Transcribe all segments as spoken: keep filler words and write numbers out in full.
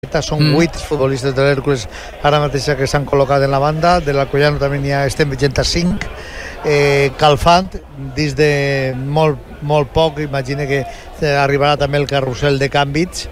directa. Són vuit mm. futbolistes de l'Hèrcules ara mateix que s'han col·locat en la banda. De l'Alcoyano també n'hi ha, estem veient cinc. Eh, Calfant, dins de molt, molt poc, imagina que arribarà també el carrusel de canvis.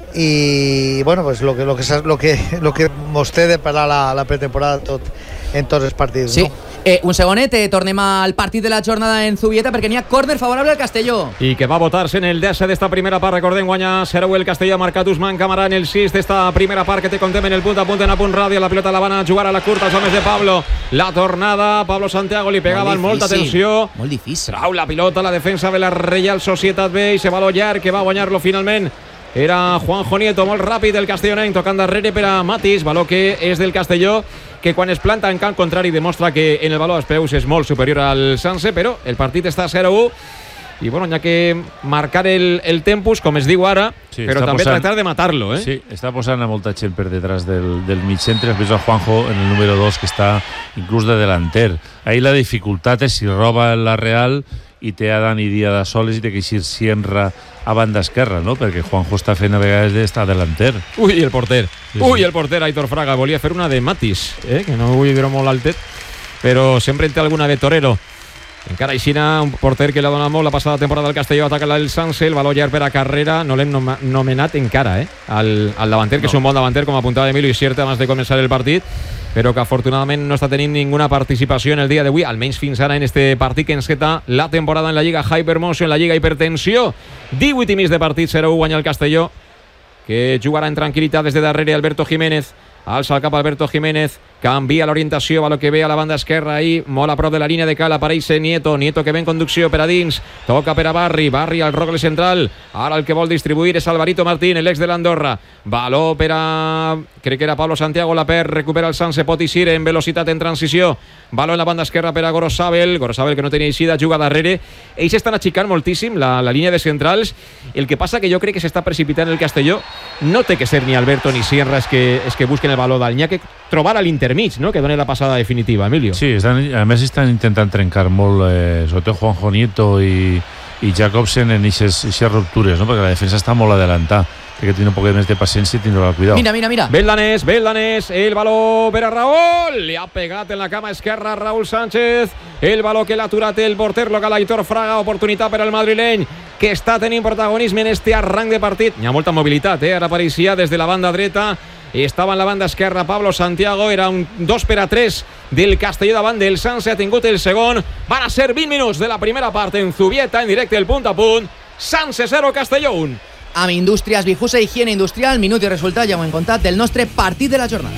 I bueno, pues lo que lo que lo que lo que mostré de parlar la, la pretemporada tot en tots els partits, sí. no? Eh, un segonet, eh, tornem al partit de la jornada en Zubieta perquè n'hi ha córner favorable al Castelló. I que va votar-se en el desè d'esta primera part. Recordem, guanya zero el Castelló, ha marcat Usman Camarà en el sis d'esta primera part que te contem en el punt a punt en a punt ràdio. La pilota la van a jugar a la curta els homes de Pablo. La tornada, Pablo Santiago li pegaven molta atenció. Molt difícil. Trau la pilota, la defensa de la Reial Societat B i se va l'Ollar que va guanyar-lo finalment. Era Juanjo Nieto, molt ràpid el castellonenc, tocant darrere per a Matis, valor que és del Castelló, que quan es planta en camp contrari demostra que en el valor als peus és molt superior al Sanse, però el partit està zero a u i bueno, hi ha que marcar el, el tempus, com es diu ara, sí, però també posant, tractar de matar-lo, eh? Sí, està posant a molta gent per detrás del, del mig centre, després a Juanjo en el número dos, que està inclús de delanter. Ahí la dificultat és si roba la Real i té a Dani Díaz a soles i té que eixir Sienra a banda esquerra, no? Perquè Juanjo està fent a vegades d'estar delanter. Ui, el porter. Sí, Ui, sí. el porter, Aitor Fraga. Volia fer una de Matis, eh? Que no vull dir-ho molt altet, però sempre en té alguna de torero. Encara aixina, un porter que l'ha donat molt la passada temporada del Castelló, ataca el Sanse, el valor llarg per a carrera, no l'hem nom nomenat encara, eh? Al, al davanter, que no. És un bon davanter, com apuntava Emilio Isierta abans de començar el partit, però que afortunadament no està tenint ninguna participació en el dia d'avui, almenys fins ara en este partit que enceta la temporada en la Lliga Hypermotion, en la Lliga Hipertensió. divuit i mig de partit, zero a u guanya el Castelló, que jugarà en tranquil·litat des de darrere Alberto Jiménez. Alça el cap Alberto Jiménez, canvia l'orientació a lo que ve a la banda esquerra ahí, molt a prop de la línia de cal, apareix Nieto, Nieto que ve en conducció per a dins, toca per a Barri, Barri al rogle central, ara el que vol distribuir és Alvarito Martín, l'ex de l'Andorra, valor per a, crec que era Pablo Santiago, la per, recupera el Sanse, pot eixir en velocitat en transició, valor en la banda esquerra per a Gorosabel, Gorosabel que no tenia eixida, juga darrere, ells estan aixicant moltíssim la, la línia de centrals, el que passa que jo crec que s'està precipitant el Castelló, no té que ser ni Alberto ni Sierra és que, és que busquen el valor dalt, n'hi ha que trobar a l'intermig, no? Que doni la passada definitiva, Emilio. Sí, estan, a més estan intentant trencar molt, eh, sobretot Juanjo Nieto i, i Jacobsen en aquestes ruptures, no? Perquè la defensa està molt adelantada, perquè tiene un poc més de paciència i tindrà cuidado. Mira, mira, mira. Ve el danès, ve el danès, el valor per a Raúl, li ha pegat en la cama esquerra Raúl Sánchez, el valor que l'ha aturat el porter local Aitor Fraga, oportunitat per al madrileny, que està tenint protagonisme en este arranc de partit. Hi ha molta mobilitat, eh? Ara apareixia des de la banda dreta, estava en la banda esquerra Pablo Santiago, era un dos per a tres del Castelló davant del Sanse, ha tingut el segon, van a ser vint minuts de la primera part en Zubieta, en directe el punt a punt, Sanse zero, Castelló un. Amb Indústries Vijusa, higiene industrial, minut i resultat, ja ho hem contat, del nostre partit de la jornada.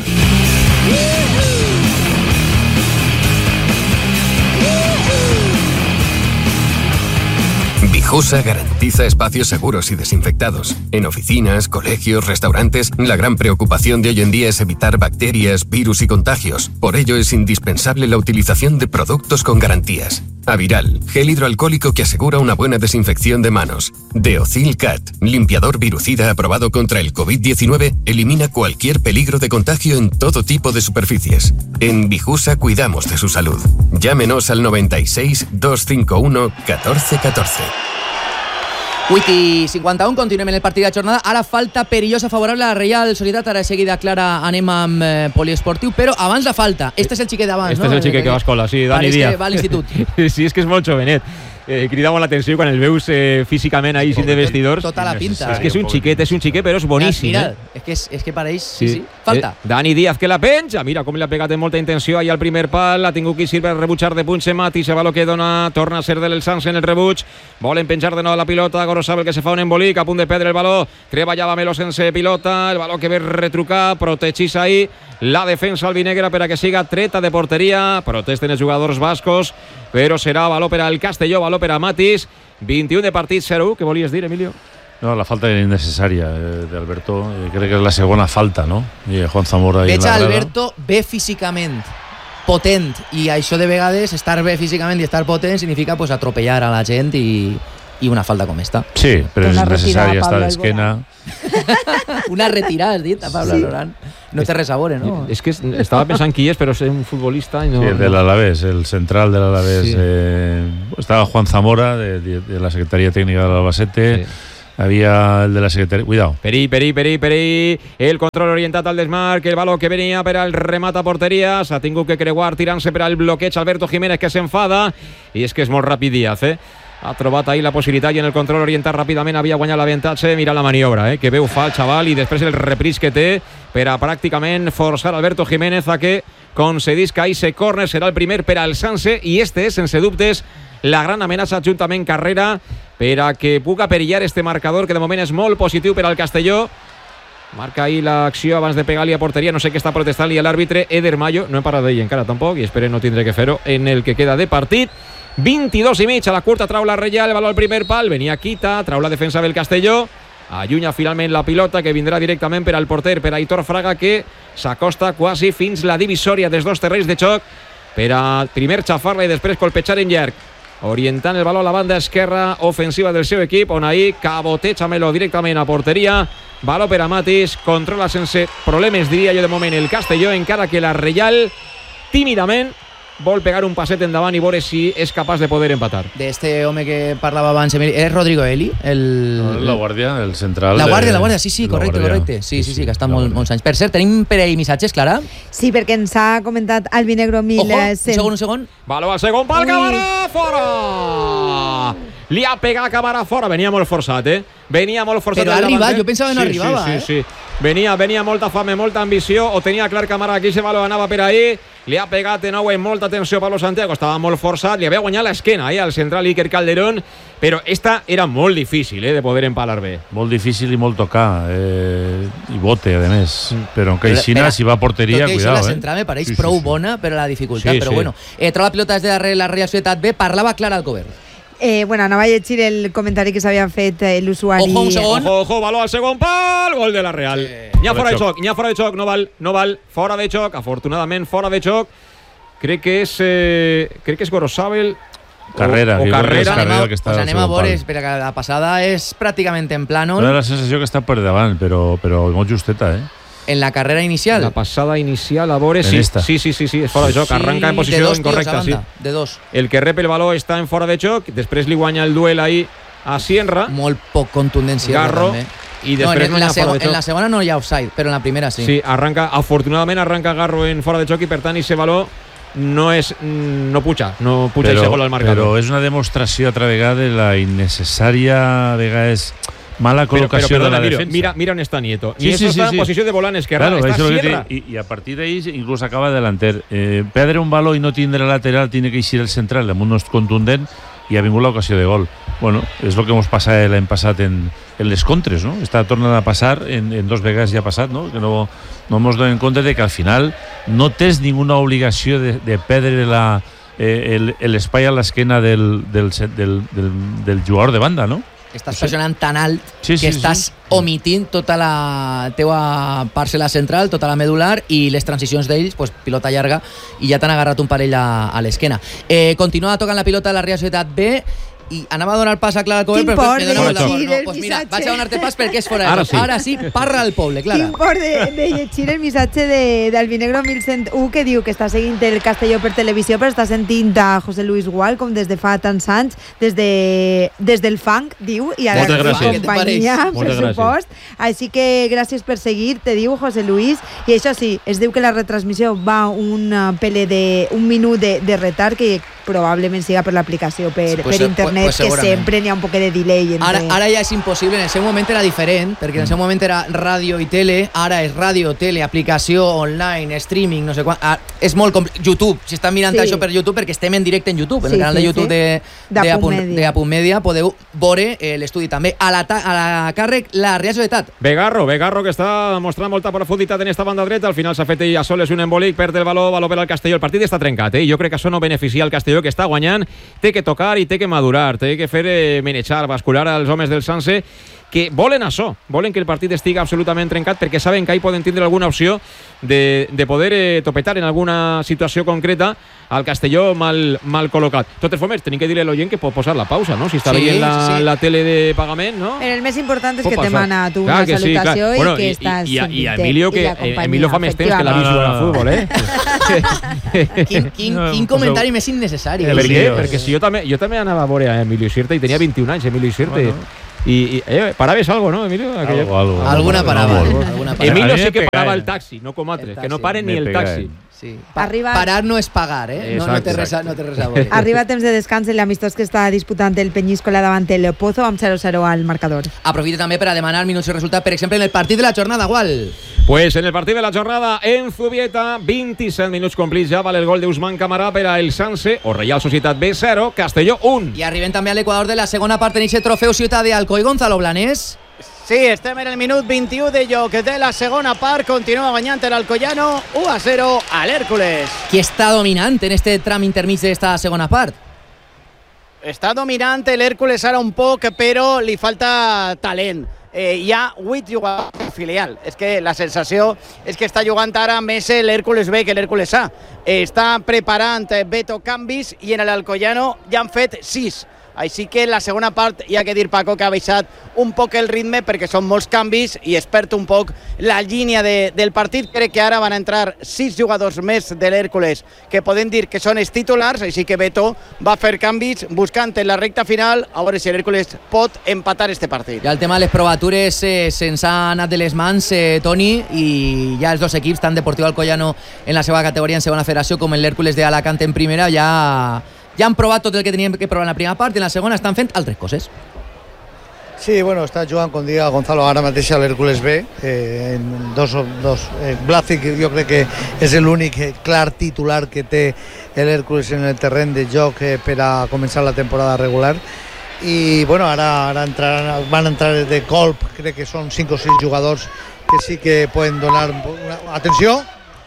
Vijusa garantiza espacios seguros y desinfectados. En oficinas, colegios, restaurantes, la gran preocupación de hoy en día es evitar bacterias, virus y contagios. Por ello es indispensable la utilización de productos con garantías. Aviral, gel hidroalcohólico que asegura una buena desinfección de manos. Deocil Cat, limpiador virucida aprobado contra el COVID diecinueve, elimina cualquier peligro de contagio en todo tipo de superficies. En Vijusa cuidamos de su salud. Llámenos al noventa y seis, doscientos cincuenta y uno, catorce catorce. vuit i cinquanta-un, continuem en el partit de jornada. Ara falta perillosa favorable a la Reial Societat. Ara de seguida, Clara, anem amb eh, poliesportiu, però abans la falta. Este és el xiquet d'abans, este no? Este és el xiquet que va a escola, sí, Dani Pareix Díaz. que va a l'institut. Sí, és que és molt jovenet. Eh, cridava l'atenció quan el veus eh, físicament ahí sin de vestidors. Tota la pinta. És que és un xiquet, és un xiquet, però és boníssim. Mira, eh? és que, és, és que pareix... Sí, sí. Falta. Eh, Dani Díaz que la penja. Mira com li ha pegat amb molta intenció ahí al primer pal. Ha tingut que ir per rebutjar de punts en Mati. Se va lo que dona. Torna a ser del Sanse en el rebuig. Volen penjar de nou la pilota. Gorosabel que se fa un embolic. A punt de perdre el valor. Treballava Melo sense pilota. El valor que ve retrucar. Protegís ahí la defensa albinegra per a que siga treta de porteria. Protesten els jugadors bascos. Però serà valor per al Castelló. Valor per a Matis. vint-i-un de partit, zero a u. Què volies dir, Emilio? No, la falta era innecessària eh, d'Alberto. Eh, crec que és la segona falta, no? I Juan Zamora... Veig a Alberto bé físicament, potent, i això de vegades, estar bé físicament i estar potent significa pues, atropellar a la gent i, i una falta com esta. Sí, però és necessària estar d'esquena. Una retirada, has dit, a Pablo sí. Alborán. No té res a veure, no? És que estava pensant qui és, però és un futbolista i no... Sí, de l'Alavés, el central de l'Alavés. Sí. Eh, estava Juan Zamora, de, de, de la Secretaria Tècnica de l'Albacete. Sí. Havia el de la secretaria. Cuidado. Perí, Perí, Perí, Perí. El control orientat al desmarc. El baló que venia per al remat a porteria. S'ha tingut que creuar tirant-se per al bloqueig Alberto Jiménez, que s'enfada. I és que és molt ràpid Díaz, eh? Ha trobat ahí la possibilitat i en el control orientat ràpidament havia guanyat l'avantatge. Mira la maniobra, eh? Que veu fa el xaval i després el repris que té per a pràcticament forçar Alberto Jiménez a que concedisca ese córner. Serà el primer per al Sanse i este és, sense dubtes, la gran amenaça juntament Carrera per a que puga perillar este marcador, que de moment és molt positiu per al Castelló. Marca ahí l'acció abans de pegar-li a porteria. No sé què està protestant-li a l'àrbitre Eder Mayo. No hem parlat d'ell encara tampoc i espero no tindré que fer-ho en el que queda de partit. vint-i-dos i mig a la curta, trau la Reial, el baló al primer pal, venia Quita, trau la defensa del Castelló, allunya finalment la pilota que vindrà directament per al porter, per a Aitor Fraga, que s'acosta quasi fins la divisòria dels dos terrenys de xoc per a primer xafar-la i després colpejar en llarg, orientant el baló a la banda esquerra ofensiva del seu equip, on ahir caboteja-melo directament a porteria. Baló per a Matis, controla sense problemes, diria jo de moment, el Castelló, encara que la Reial tímidament vol pegar un passet endavant i veure si és capaç de poder empatar. D'este home que parlava abans, és Rodrigo Eli? El... La guàrdia, el central. La guàrdia, la guàrdia, sí, sí, correcte, correcte. Sí, sí, sí, que està molt, molts anys. Per cert, tenim per ahí missatges, Clara? Sí, perquè ens ha comentat Albinegro mil cent. Ojo, un segon, un segon. Baló al segon pal, Camarà, fora! Li ha pegat Camarà fora, venia molt forçat, eh? Venia molt forçat. Però ha arribat, jo pensava que no sí, arribava, sí, eh? Sí, sí, venia, venia molta fame, molta ambició, o tenia clar Camarà que aquest baló anava per ahí, li ha pegat de nou amb molta tensió Pablo Santiago, estava molt forçat, li havia guanyat l'esquena eh, al central Iker Calderón, però esta era molt difícil eh, de poder empalar bé. Molt difícil i molt tocar, eh, i bote, a més. Mm. Però en Caixina, si va a porteria, tot cuidado. Tot i això, la eh? central me pareix sí, prou sí, sí. bona per a la dificultat, sí, però sí. bueno. Eh, troba la pilota des de darrere la Real Societat B, parlava Clara Alcover. Eh, bueno, anava a llegir el comentari que s'havia fet eh, l'usuari. Ojo, un segon. Ojo, ojo, baló al segon pal, gol de la Real. N'hi ha fora de xoc, n'hi ha fora de xoc, no val, no val, fora de xoc, afortunadament fora de xoc. Crec que és, eh, crec que és Gorosabel Carrera, o, o Carrera. Carrera que està pues al anem a segon veure, pal. espera, que la passada és pràcticament en plànol. Dóna la sensació que està per davant, però, però molt justeta, eh? En la carrera inicial. La passada inicial, a veure, sí, sí, sí, sí, sí, és fora de joc, arranca en posició incorrecta, sí. De dos. El que rep el baló està en fora de joc, després li guanya el duel ahí a Sienra. Molt poc contundència. Garro, també. i després no, no hi ha fora de joc. En la segona no hi ha offside, però en la primera sí. Sí, arranca, afortunadament arranca Garro en fora de joc i per tant ese baló no és, no puja, no puja però, ese gol al marcador. Però és una demostració altra vegada de la innecessària, a vegades, mala col·locació però, però, perdona, de la mira, defensa. Mira, mira on està Nieto. Sí, Nieto sí, sí, està sí. en posició de volant esquerra, claro, està Sierra. I, I a partir d'ahí inclús acaba delanter. Eh, perdre un baló i no tindre lateral tiene que eixir el central amb un no contundent i ha vingut l'ocasió de gol. Bueno, és el que ens passa l'any passat en, en les contres, no? Està tornant a passar, en, en dos vegades ja ha passat, no? Que no, no ens donem compte de que al final no tens ninguna obligació de, de perdre la, eh, l'espai a l'esquena del, del, del, del, del jugador de banda, no? Estàs pressionant tan alt sí, sí, que estàs sí. omitint tota la teua parcel·la central, tota la medular i les transicions d'ells, pues, pilota llarga i ja t'han agarrat un parell a, a l'esquena. Eh, continua tocant la pilota de la Real Societat B i anava a donar el pas a Clara Alcover, però però me dona de llegir no, el pues mira, missatge. vaig a donar-te pas perquè és fora de Ara joc. sí. Ara sí, parra al poble, Clara. Tinc por de, de llegir el missatge d'Albinegro mil cent u que diu que està seguint el Castelló per televisió però està sentint a José Luis Gual com des de fa tants anys, des, de, des del fang, diu, i ara Moltes gràcies. companyia, per Moltes supost. Així que gràcies per seguir, te diu José Luis, i això sí, es diu que la retransmissió va un pele de un minut de, de retard que probablement siga per l'aplicació per, Pues, per internet, pues, pues que sempre n'hi ha un poc de delay entre... Ara, ara ja és impossible, en el seu moment era diferent, perquè en el seu moment era ràdio i tele, ara és ràdio, tele, aplicació, online, streaming, no sé quan... Ah, és molt compl... YouTube, si estan mirant Sí. això per YouTube, perquè estem en directe en YouTube, en Sí, el canal sí, de YouTube sí. de, De de, Apunt Apunt, Media. de Apunt Media, podeu veure eh, l'estudi també. A la, ta- a la càrrec, la Real Societat. Begarro, Begarro que està mostrant molta profunditat en esta banda dreta, al final s'ha fet ell a soles un embolic, perd el baló, baló per al Castelló, el partit està trencat, eh? Jo crec que això no beneficia al Castelló, que està guanyant, té que tocar i té que madurar, té que fer eh, menejar, bascular als homes del Sanse, que volen això, volen que el partit estigui absolutament trencat perquè saben que ahí poden tindre alguna opció de, de poder eh, topetar en alguna situació concreta al Castelló mal, mal col·locat. Totes formes, tenim que dir a l'oient que pot posar la pausa, no? Si està Sí, veient la, sí, sí. la tele de pagament, no? Però el més important és Pot que te passar. mana tu Clar una que sí, clar. salutació Bueno, i que i- estàs i, i, i sentint-te, Emilio, que i la companyia, Emilio fa més temps que l'ha vist jugar a futbol, eh? Quin, quin, No, quin pues, comentari més innecessari. el Per què? lío. Perquè si jo també, jo també anava a veure a Emilio Sierta i tenia vint-i-un anys, Emilio Sierta. Bueno. Y, y eh, parabes algo, ¿no, Emilio? Aquello. Algo, algo, Alguna paraba. algo. Alguna paraba. Emilio A mí sí me que pega, paraba eh. el taxi, no como altres, El que no taxi. paren Me ni el pega, taxi. eh. Sí. Pa Arriba- Parar no és pagar, eh? No, no Exacte, té res a, no té res a veure. Arriba a temps de descans en l'amistós que està disputant el Peñíscola davant el Pozo amb zero cero al marcador. Aprofita també per a demanar minuts i resultat, per exemple, en el partit de la jornada, Gual. Pues en el partido de la jornada en Zubieta, veintisiete minutos complets ja vale el gol d'Usman Camarà per a el Sanse, o Real Societat B zero, Castelló un. I arribem també a l'Equador de la segona part en aquest trofeu Ciutat de Alcoi. Gonzalo Blanes. Sí, estem en el minut vint-i-u de joc de la segona part. Continua guanyant l'Alcoyano u a zero a l'Hèrcules. Qui està dominant en este tram intermig d'esta segona part? Està dominant l'Hèrcules ara un poc, però li falta talent. Eh, hi ha vuit jugadors en filial. És que la sensació és que està jugant ara més l'Hèrcules B que l'Hèrcules A. Eh, està preparant Beto canvis i en l'Alcoyano ja han fet sis. Així que en la segona part hi ha que dir, Paco, que ha baixat un poc el ritme perquè són molts canvis i es perd un poc la línia de, del partit. Crec que ara van entrar sis jugadors més de l'Hèrcules que podem dir que són els titulars, així que Beto va fer canvis buscant en la recta final a veure si l'Hèrcules pot empatar este partit. Ja el tema de les provatures eh, se'ns ha anat de les mans, eh, Toni, i ja els dos equips, tant Deportiu Alcoyano en la seva categoria en segona federació com el l'Hèrcules de Alacant en primera, ja... Ja han provat tot el que tenien que provar en la primera part i en la segona estan fent altres coses. Sí, bueno, està jugant, com diga Gonzalo, ara mateix a l'Hèrcules B. Eh, en dos, dos, eh, Blasic jo crec que és l'únic clar titular que té l'Hèrcules en el terreny de joc eh, per a començar la temporada regular. I bueno, ara, ara entraran, van entrar de colp, crec que són cinc o sis jugadors que sí que poden donar... Una... Atenció,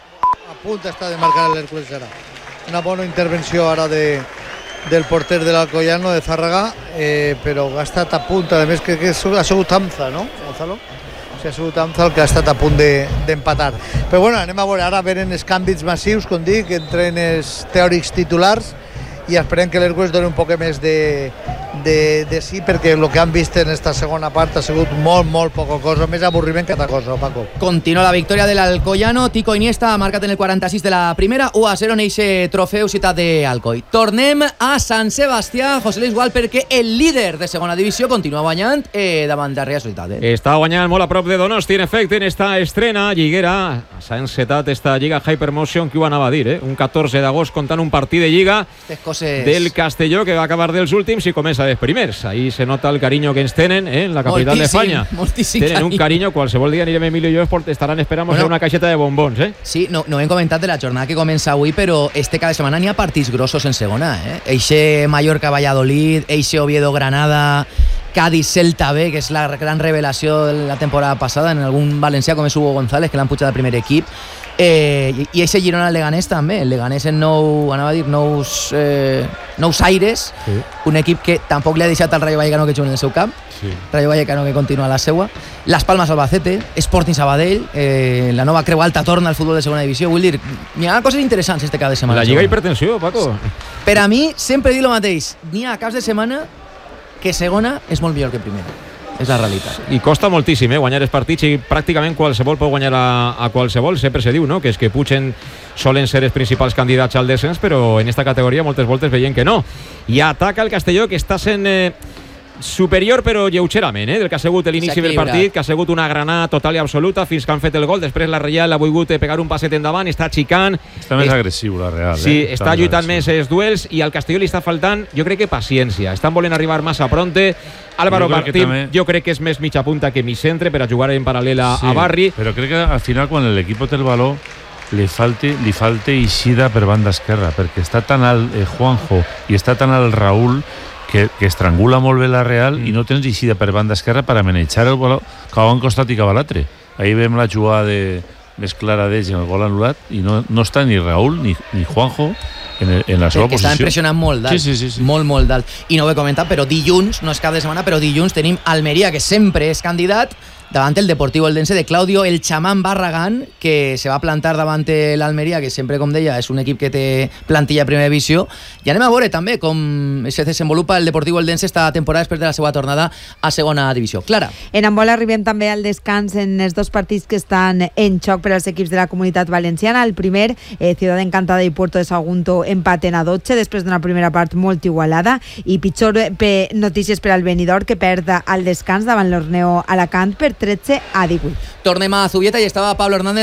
a punt està de marcar l'Hèrcules ara. Una bona intervenció ara de, del porter de l'Alcoyano, de Zárraga, eh, però ha estat a punt, a més que, que ha sigut Amza, no, Gonzalo? O sigui, ha sigut Amza el que ha estat a punt d'empatar. De, però bueno, anem a veure, ara venen els canvis massius, com dic, entren els teòrics titulars i esperem que l'Hèrcules doni un poc més de, de, de sí, perquè el que han vist en esta segona part ha sigut molt, molt poca cosa, més avorriment que altra cosa, Paco. Continua la victòria de l'Alcoyano. Tico Iniesta ha marcat en el quaranta-sis de la primera, u a zero en eixe trofeu Ciutat d'Alcoi. Tornem a Sant Sebastià, José Luis Gual, perquè el líder de segona divisió continua guanyant eh, davant de Real Societat. Eh? Està guanyant molt a prop de Donosti, en efecte, en esta estrena lliguera. S'ha encetat esta lliga Hypermotion, que ho anava a dir, eh? Un catorze d'agost comptant un partit de lliga del Castelló, que va acabar dels últims i comença dels primers. Ahí se nota el cariño que ens tenen eh, en la capital moltíssim, d'Espanya. Moltíssim Tenen carinyo. un carinyo, qualsevol dia anirem Emilio i jo, estaran esperant bueno, una caixeta de bombons. Eh? Sí, no, no hem comentat de la jornada que comença avui, però este cada setmana n'hi ha partits grossos en segona. Eh? Eixe Mallorca-Valladolid, eixe Oviedo-Granada, Cádiz-Celta B, que és la gran revelació de la temporada passada, en algun valencià com és Hugo González, que l'han pujat al primer equip. Eh, i eixe Girona-Leganés també, el Leganés en nou, anava a dir, nous, eh, nous aires, sí. Un equip que tampoc li ha deixat al Rayo Vallecano que jugui en el seu camp, sí. Rayo Vallecano que continua la seua, Las Palmas-Albacete, Sporting Sabadell, eh, la nova Creu Alta torna al futbol de segona divisió. Vull dir, hi ha coses interessants este cap de setmana. La Lliga Hipertensió, Paco. Per a mi, sempre dic el mateix, n'hi ha caps de setmana que segona és molt millor que primera. És la realitat. I costa moltíssim eh, guanyar els partits i pràcticament qualsevol pot guanyar a, a qualsevol. Sempre se diu no? que és que Puigdemont solen ser els principals candidats al descens, però en esta categoria moltes voltes veiem que no. I ataca el Castelló, que està sent eh, superior però lleugerament eh, del que ha sigut l'inici del partit, que ha sigut una granada total i absoluta fins que han fet el gol. Després la Reial ha volgut pegar un passet endavant, està xicant, està més és... agressiu la Real, sí, eh? està, està lluitant més els duels i al Castelló li està faltant, jo crec que paciència, estan volent arribar massa pronte. Álvaro Martín, també... jo crec que és més mitja punta que mig centre per a jugar en paral·lel a, sí, a Barri, però crec que al final quan l'equip té el valor li falta li falta eixida per banda esquerra, perquè està tan alt eh, Juanjo i està tan alt Raúl que, que estrangula molt bé la Real mm. i no tens eixida per banda esquerra per a manejar el valor que a un costat i que a l'altre. Ahir veiem la jugada de, més clara d'ells en el gol anul·lat i no, no està ni Raúl ni, ni Juanjo en, el, en la seva que posició. Està impressionant molt dalt, sí, sí, sí, sí. molt, molt dalt. I no ho he comentat, però dilluns, no és cap de setmana, però dilluns tenim Almeria, que sempre és candidat, davant el Deportivo Eldense de Claudio el Chamán Barragán, que se va a plantar davant l'Almeria, que sempre, com deia, és un equip que té plantilla a primera divisió. I anem a veure també com se desenvolupa el Deportivo Eldense esta temporada després de la seva tornada a segona divisió. Clara. En handbol arribem també al descans en els dos partits que estan en xoc per als equips de la Comunitat Valenciana. El primer, eh, Ciudad Encantada i Puerto de Sagunto empaten a dotze després d'una primera part molt igualada, i pitjor pe, notícies per al Benidorm, que perd al descans davant l'Orneo Alacant per tretze a divuit. Tornem a Zubieta i estava Pablo Hernández